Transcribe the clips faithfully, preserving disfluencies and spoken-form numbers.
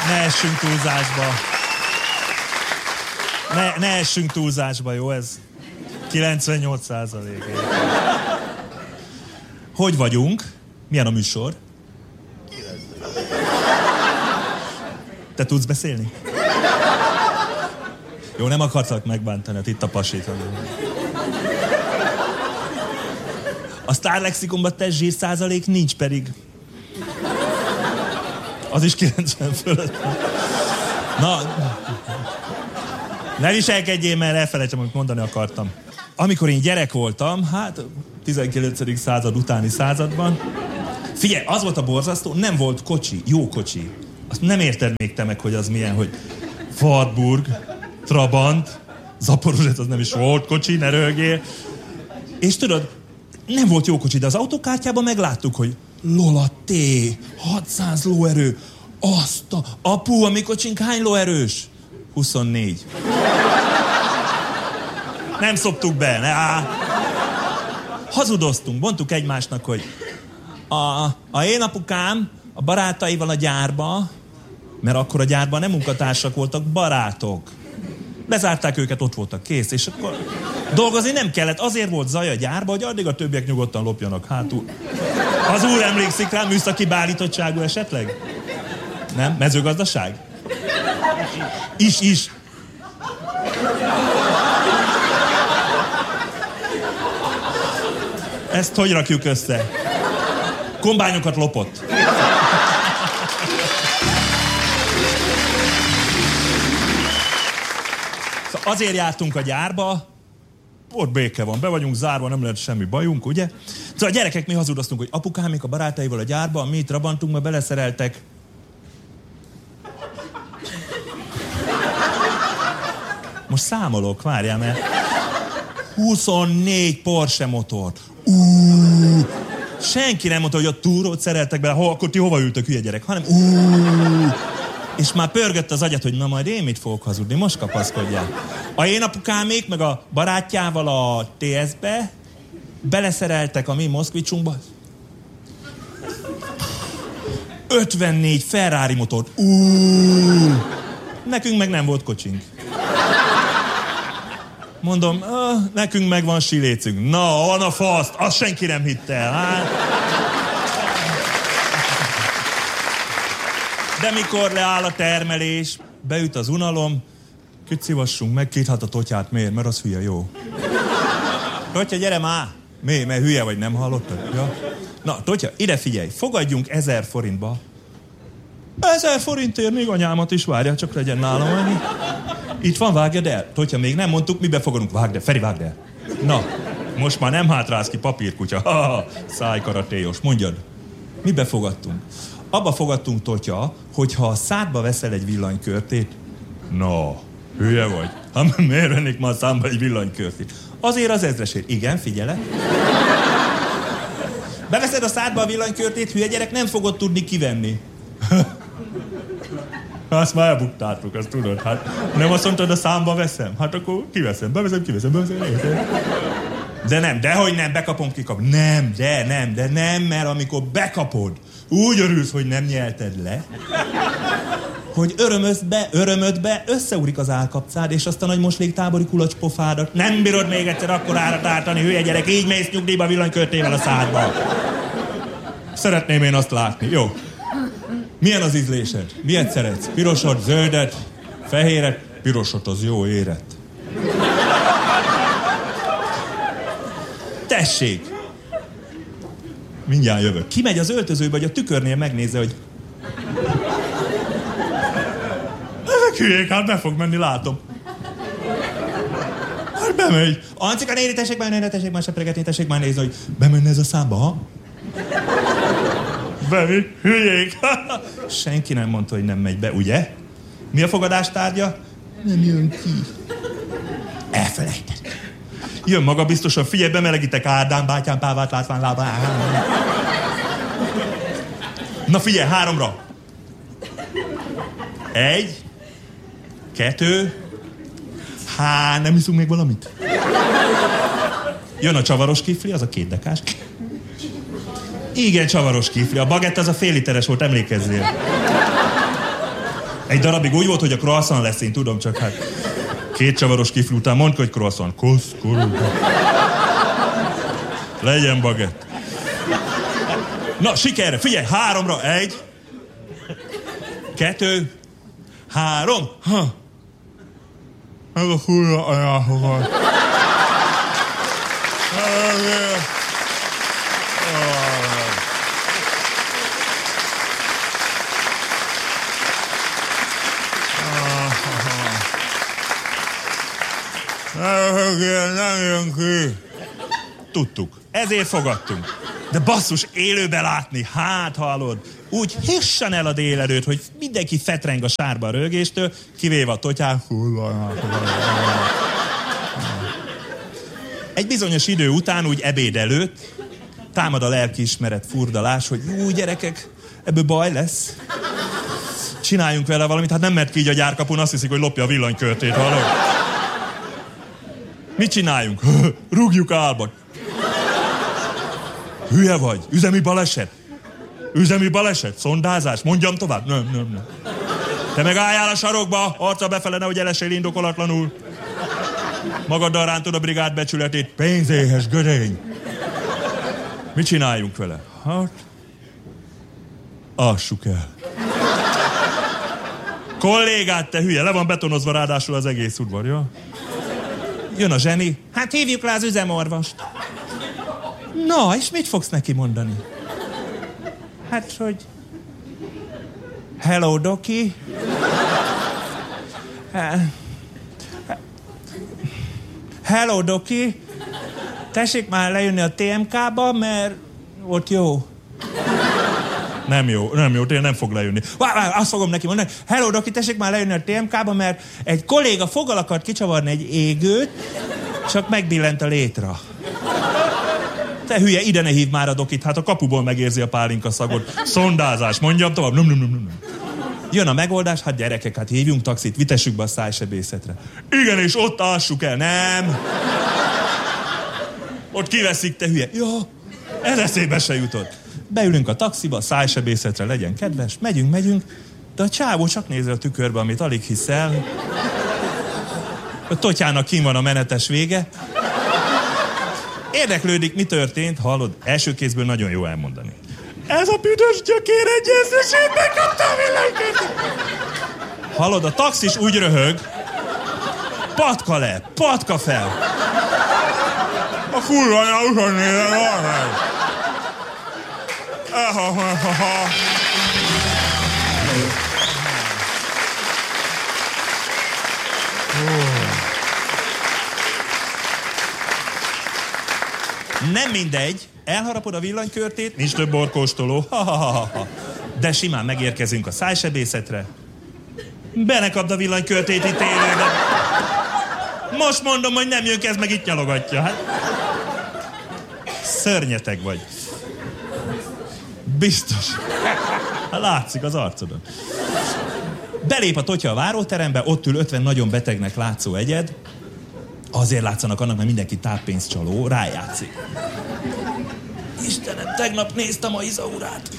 ne essünk túlzásba. Ne, ne essünk túlzásba, jó ez? kilencvennyolc százalék. Hogy vagyunk? Milyen a műsor? Te tudsz beszélni? Jó, nem akartak megbántani, itt a pasit. A Star Lexikonban test zsír százalék nincs pedig. Az is kilencven fölött. Na, ne viselkedjél, mert elfelejtsem, amit mondani akartam. Amikor én gyerek voltam, hát tizenkilencedik század utáni században, figyelj, az volt a borzasztó, nem volt kocsi, jó kocsi. Azt nem érted még te meg, hogy az milyen, hogy Wartburg, Trabant, Zaporozsec, az nem is volt kocsi, ne röhögjél. És tudod, nem volt jó kocsi, de az autókártyában megláttuk, hogy Lola T, hatszáz lóerő, azt a... Apu, a mi kocsink hány lóerős? huszonnégy. Nem szoptuk be, ne á. Hazudoztunk, mondtuk egymásnak, hogy a, a én apukám a barátaival a gyárba, mert akkor a gyárban nem munkatársak voltak, barátok. Bezárták őket, ott voltak, kész, és akkor dolgozni nem kellett. Azért volt zaj a gyárba, hogy addig a többiek nyugodtan lopjanak hátul. Az úr emlékszik rá, műszaki beállítottságú esetleg? Nem? Mezőgazdaság? Is, is. Ezt hogy rakjuk össze? Kombányokat lopott. Szóval azért jártunk a gyárba, ott béke van, be vagyunk zárva, nem lehet semmi bajunk, ugye? Szóval a gyerekek, mi hazudoztunk, hogy apukámék a barátaival a gyárba, mi itt rabantunk, mert beleszereltek. Most számolok, várjál, mert huszonnégy Porsche motor. Uuuuh! Senki nem mondta, hogy a túrót szereltek bele, ho, akkor ti hova ültök, hülye gyerek, hanem uuuuh! És már pörgött az agyat, hogy na majd én mit fogok hazudni, most kapaszkodjál. A én apukámék meg a barátjával a té es-be beleszereltek a mi Moszkvicsunkba. ötvennégy Ferrari motort. Uuuuh! Nekünk meg nem volt kocsink. Mondom, ah, nekünk meg van silécünk. Na, van a faszt, azt senki nem hitte el, hát? De mikor leáll a termelés, beüt az unalom, kicsivassunk meg, két hát a totyát miért, mert az hülye jó. Totya, gyere már! Mi, mert hülye vagy, nem hallottad? Ja. Na, Totya, ide figyelj, fogadjunk ezer forintba. Ezer forintért még anyámat is várja, csak legyen nálam annyi. Itt van, vágjad el. Totya, még nem mondtuk, mibe fogadunk. Vágd el, Feri, vágd el. Na, most már nem hátrálsz ki, papírkutya. Ha, ha, szájkaratélyos, mondjad. Mibe fogadtunk? Abba fogadtunk, Totya, hogyha a szádba veszel egy villanykörtét. No, hülye vagy. Hát miért vennék már a számba egy villanykörtét? Azért az ezresért. Igen, figyelek. Beveszed a szádba a villanykörtét, hülye gyerek, nem fogod tudni kivenni. Azt már elbuktátok, azt tudod. Hát nem azt mondtad, a számba veszem? Hát akkor kiveszem, beveszem, kiveszem, beveszem, beveszem. De nem, dehogy nem, bekapom, kikapom. Nem, de nem, de nem, mert amikor bekapod, úgy örülsz, hogy nem nyelted le, hogy örömödbe, örömödbe összeúrik az állkapcád, és azt a nagy mosléktábori kulacspofádat nem bírod még egyszer akkorára tártani, hülye gyerek, így mész nyugdíjba villanykörtével a szádba. Szeretném én azt látni, jó? Milyen az ízlésed? Milyet szeretsz? Pirosat, zöldet, fehéret? Pirosat az jó érett. Tessék! Mindjárt jövök. Kimegy az öltözőbe, hogy a tükörnél megnézze, hogy... Ezek hülyék, hát be fog menni, látom. Hát bemegy. Ancika néni, tessék már, néni, tessék már sepregetni, tessék már nézni, hogy bemenne ez a számba, ha? Bemegy, hülyék. Senki nem mondta, hogy nem megy be, ugye? Mi a fogadás tárgya? Nem jön ki. Elfelejted. Jön maga biztosan, figyelj, bemelegítek Ádám, bátyám, pávát, látván, lábán. Na figyelj, háromra. Egy, kettő, há, nem iszunk még valamit? Jön a csavaros kifli, az a két dekás. Igen, csavaros kifli. A bagett az a fél literes volt, emlékezzél. Egy darabig úgy volt, hogy a croissant lesz, én tudom, csak hát két csavaros kifli után mondd, hogy croissant. Kosz, korúga. Legyen bagett. Na, sikerre, figyelj, háromra, egy, kettő, három, ha. Meg a fúrra anyáhokat. Nem jön ki. Tudtuk. Ezért fogadtunk. De basszus, élőbe látni, hát hallod, úgy hissen el a délelőtt, hogy mindenki fetreng a sárba a rögéstől, kivéve a totyát. Egy bizonyos idő után, úgy ebéd előtt, támad a lelkiismeret furdalás, hogy jó gyerekek, ebből baj lesz. Csináljunk vele valamit, hát nem mert ki így a gyárkapun, azt hiszik, hogy lopja a villanykörtét, hallod? Mit csináljunk? Rúgjuk álba. Hülye vagy? Üzemi baleset? Üzemi baleset? Szondázás? Mondjam tovább? Nem, nem, nem. Te meg álljál a sarokba, arca befele, nehogy elesél indokolatlanul. Magaddal rántod a brigád becsületét, pénzéhes görény. Mit csináljunk vele? Hát, ássuk el. Kollégát, te hülye, le van betonozva ráadásul az egész udvar, ja? Jön a zseni. Hát hívjuk rá az üzemorvost. Na, és mit fogsz neki mondani? Hát, hogy... Hello, Doki. Hello, Doki. Tessék már lejönni a té em ká-ba, mert ott jó. Nem jó, nem jó, tényleg nem fog lejönni. Vá, vá, azt fogom neki mondani. Hello, Doki, tessék már lejönni a té em ká-ba, mert egy kolléga foggal akart kicsavarni egy égőt, csak megbillent a létra. Te hülye, ide ne hívd már a Dokit, hát a kapuból megérzi a pálinka szagot. Szondázás, mondjam tovább. Nem, nem, nem, nem. Jön a megoldás, hát gyerekek, hát hívjunk taxit, vitessük be a szájsebészetre. Igen, és ott ássuk el. Nem. Ott kiveszik, te hülye. Ja, ez eszébe se jutott. Beülünk a taxiba, a szájsebészetre, legyen kedves, megyünk, megyünk, de a csávó csak néz a tükörbe, amit alig hiszel. A totyának kín van a menetes vége. Érdeklődik, mi történt, hallod, első kézből nagyon jó elmondani. Ez a büdös gyökér egyezését megkapta a villanykörtét. Hallod, a taxis úgy röhög, patka le, patka fel. A kurva anyja usan nézem, van meg. Nem mindegy, elharapod a villanykörtét, nincs több borkóstoló, ha-ha-ha-ha. De simán megérkezünk a szájsebészetre. Be ne kapd a villanykörtét itt élőben. Most mondom, hogy nem jön ki, ez meg itt nyalogatja. Hát. Szörnyeteg vagy. Biztos. Hát látszik az arcodon. Belép a totya a váróterembe, ott ül ötven nagyon betegnek látszó egyed. Azért látszanak annak, mert mindenki táppénzcsaló, rájátszik. Istenem, tegnap néztem a Izaurát.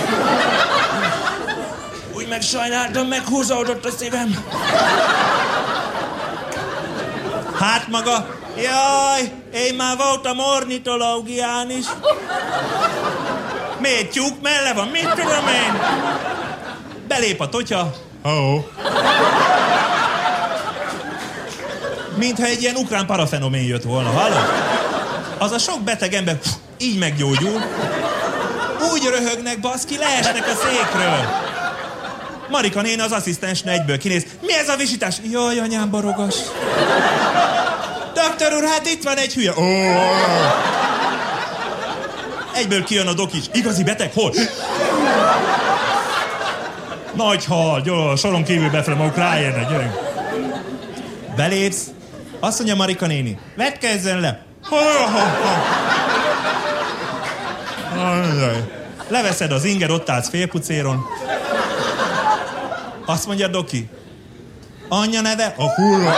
Úgy megsajnáltam, meghúzódott a szívem. Hát maga, jaj, én már voltam ornitológián is. Miért tyúk melle van, mit tudom én? Belép a totya. Oh. Mintha egy ilyen ukrán parafenomén jött volna, hallod? Az a sok beteg ember pff, így meggyógyul. Úgy röhögnek, baszki, leesnek a székről. Marika néni az asszisztensnő egyből kinéz. Mi ez a visítás? Jaj, anyám, barogas. Doktor úr, hát itt van egy hülye. Oh. Egyből kijön a dokis. Igazi beteg? Hol? Nagy hal, gyere, soron kívül befele, maguk ráérnek, gyerünk. Belépsz, azt mondja Marika néni, vetkezzen le. Ha, ha, ha. Leveszed az inger, ott állsz félpucéron. Azt mondja Doki, anyja neve? A kurva.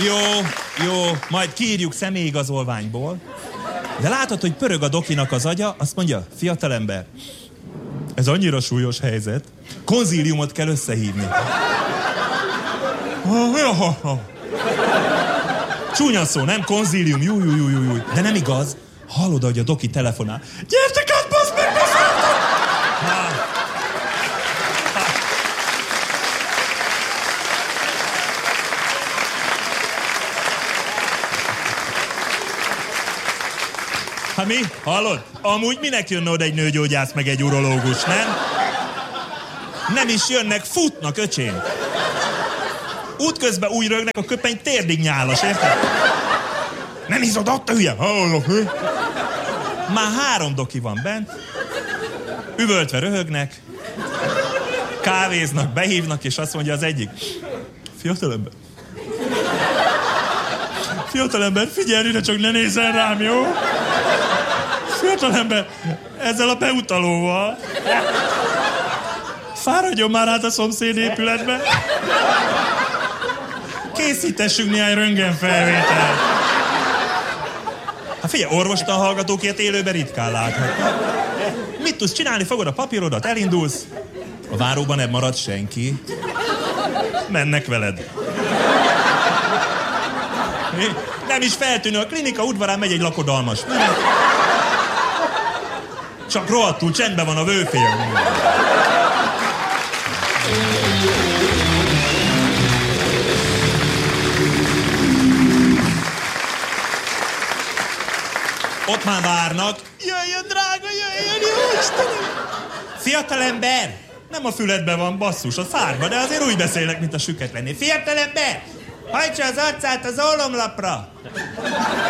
Jó, jó, majd kiírjuk személyigazolványból. De látod, hogy pörög a dokinak az agya, azt mondja, fiatalember, ez annyira súlyos helyzet, konzíliumot kell összehívni. Csúnya szó, nem? Konzílium, júj, júj, júj, júj. De nem igaz. Hallod, hogy a doki telefonál. Gyertek át, bassz meg, beszéltem! Hát mi? Hallod? Amúgy minek jönne oda egy nőgyógyász meg egy urológus, nem? Nem is jönnek, futnak, öcsém. Útközben úgy rögnek, a köpeny térdig nyálas, érted? Nem izod, ott a hülye. Hallok, hű? Már három doki van bent. Üvöltve röhögnek. Kávéznak, behívnak, és azt mondja az egyik. Fiatalember. Fiatalember, figyelj ide, csak ne nézzen rám, jó? Fiatalember, ezzel a beutalóval. Fáradjon már át a szomszéd épületbe. Készítessünk néhány röntgenfelvételt. Hát figyelj, orvostan hallgatókért élőben ritkán láthat. Mit tudsz csinálni? Fogod a papírodat, elindulsz. A váróban nem marad senki. Mennek veled. Nem is feltűnő, a klinika udvarán megy egy lakodalmas. Csak rohadtul csendben van a vőfél. Ott már várnak. Jöjjön, drága, jöjjön, jó Istenem! Fiatalember! Nem a füledben van, basszus, a szárba, de azért úgy beszélnek, mint a süketlenné. Fiatalember! Hajtsa az arcát az ólomlapra!